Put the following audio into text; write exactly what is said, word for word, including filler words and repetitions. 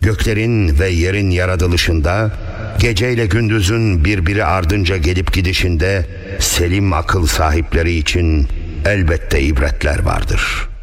göklerin ve yerin yaratılışında, geceyle gündüzün birbiri ardınca gelip gidişinde selim akıl sahipleri için elbette ibretler vardır.